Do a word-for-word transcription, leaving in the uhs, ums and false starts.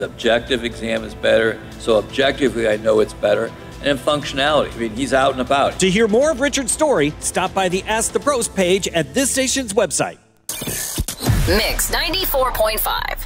The objective exam is better, so objectively I know it's better. And then functionality. I mean, he's out and about. To hear more of Richard's story, stop by the Ask the Pros page at this station's website. Mix ninety-four point five.